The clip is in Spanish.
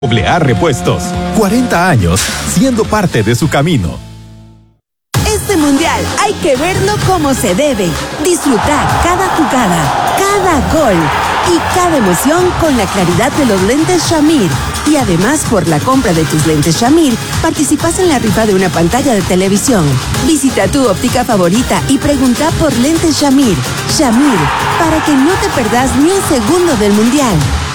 AA Repuestos, 40 años siendo parte de su camino. Este mundial hay que verlo como se debe. Disfrutar cada jugada, cada gol y cada emoción con la claridad de los lentes Shamir. Y además, por la compra de tus lentes Shamir, participas en la rifa de una pantalla de televisión. Visita tu óptica favorita y pregunta por lentes Shamir. Shamir, para que no te perdas ni un segundo del mundial.